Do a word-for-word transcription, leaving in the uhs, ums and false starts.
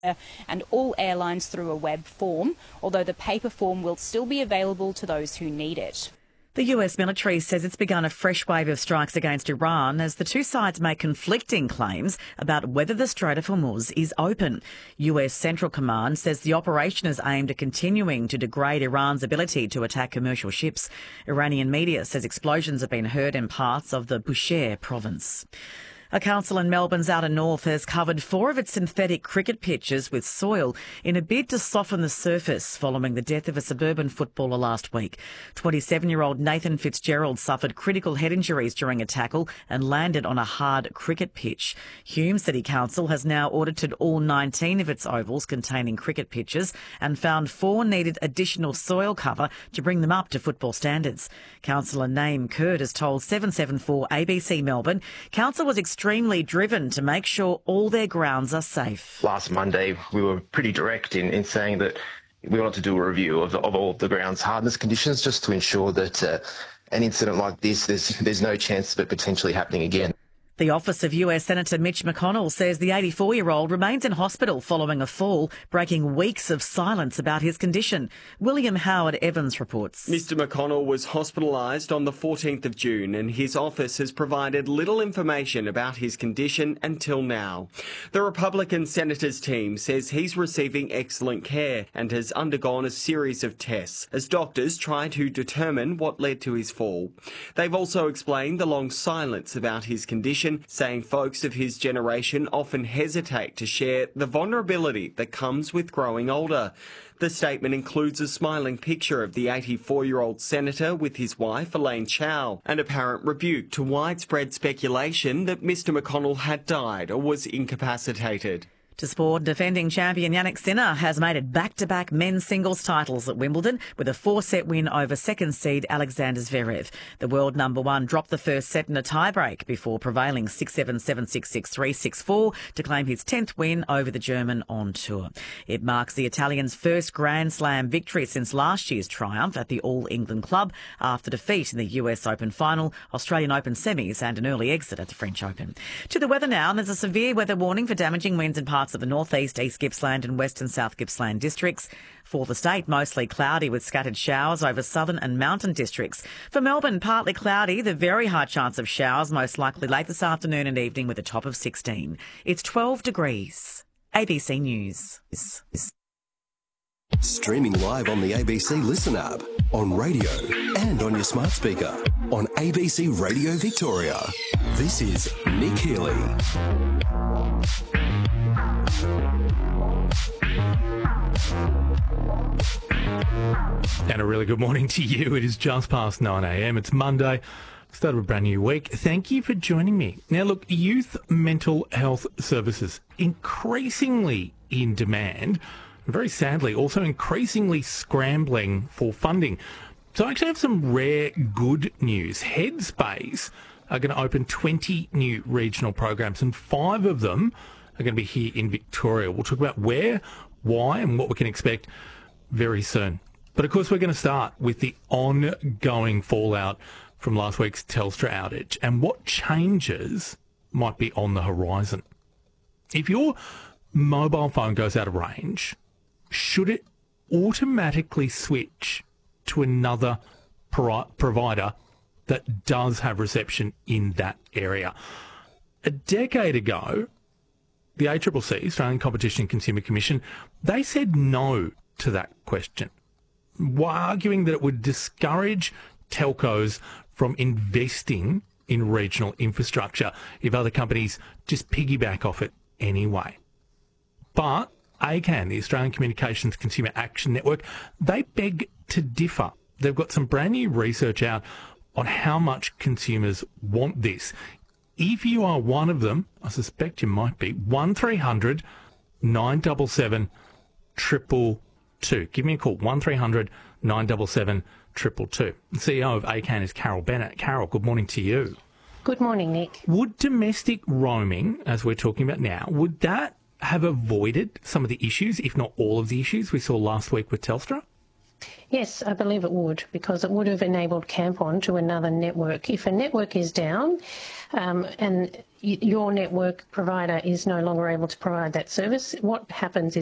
and all airlines through a web form, although the paper form will still be available to those who need it. The U S military says it's begun a fresh wave of strikes against Iran as the two sides make conflicting claims about whether the Strait of Hormuz is open. U S Central Command says the operation is aimed at continuing to degrade Iran's ability to attack commercial ships. Iranian media says explosions have been heard in parts of the Bushehr province. A council in Melbourne's outer north has covered four of its synthetic cricket pitches with soil in a bid to soften the surface following the death of a suburban footballer last week. twenty-seven-year-old Nathan Fitzgerald suffered critical head injuries during a tackle and landed on a hard cricket pitch. Hume City Council has now audited all nineteen of its ovals containing cricket pitches and found four needed additional soil cover to bring them up to football standards. Councillor Naeem Kurd has told seven seven four A B C Melbourne Council was extremely extremely driven to make sure all their grounds are safe. Last Monday, we were pretty direct in, in saying that we wanted to do a review of, of all of the ground's hardness conditions just to ensure that uh, an incident like this, there's, there's no chance of it potentially happening again. The office of U S Senator Mitch McConnell says the eighty-four-year-old remains in hospital following a fall, breaking weeks of silence about his condition. William Howard Evans reports. Mister McConnell was hospitalised on the fourteenth of June and his office has provided little information about his condition until now. The Republican senator's team says he's receiving excellent care and has undergone a series of tests as doctors try to determine what led to his fall. They've also explained the long silence about his condition, saying folks of his generation often hesitate to share the vulnerability that comes with growing older. The statement includes a smiling picture of the eighty-four-year-old senator with his wife, Elaine Chao, an apparent rebuke to widespread speculation that Mister McConnell had died or was incapacitated. To sport, defending champion Jannik Sinner has made it back-to-back men's singles titles at Wimbledon with a four-set win over second seed Alexander Zverev. The world number one dropped the first set in a tiebreak before prevailing six seven, seven six, six three, six four to claim his tenth win over the German on tour. It marks the Italian's first Grand Slam victory since last year's triumph at the All England Club after defeat in the U S Open final, Australian Open semis and an early exit at the French Open. To the weather now, there's a severe weather warning for damaging winds in parts of the northeast, East Gippsland and western South Gippsland districts. For the state, mostly cloudy with scattered showers over southern and mountain districts. For Melbourne, partly cloudy, the very high chance of showers most likely late this afternoon and evening with a top of sixteen. It's twelve degrees. A B C News. Streaming live on the A B C Listen app, on radio and on your smart speaker, on A B C Radio Victoria. This is Nick Healy. And a really good morning to you. It is just past nine a m. It's Monday, start of a brand new week. Thank you for joining me. Now, look, youth mental health services increasingly in demand, and very sadly also increasingly scrambling for funding. So I actually have some rare good news. Headspace are going to open twenty new regional programs, and five of them are going to be here in Victoria. We'll talk about where, why and what we can expect very soon. But of course, we're going to start with the ongoing fallout from last week's Telstra outage and what changes might be on the horizon. If your mobile phone goes out of range, should it automatically switch to another pro- provider that does have reception in that area? A decade ago, the A C C C, Australian Competition and Consumer Commission, they said no to that question, arguing that it would discourage telcos from investing in regional infrastructure if other companies just piggyback off it anyway. But A C A N, the Australian Communications Consumer Action Network, they beg to differ. They've got some brand new research out on how much consumers want this. If you are one of them, I suspect you might be, one three hundred nine seven seven, two two two. Give me a call, one three hundred nine seven seven, two two two. The C E O of A C A N is Carol Bennett. Carol, good morning to you. Good morning, Nick. Would domestic roaming, as we're talking about now, would that have avoided some of the issues, if not all of the issues we saw last week with Telstra? Yes, I believe it would, because it would have enabled Camp On to another network. If a network is down um, and y- your network provider is no longer able to provide that service, what happens is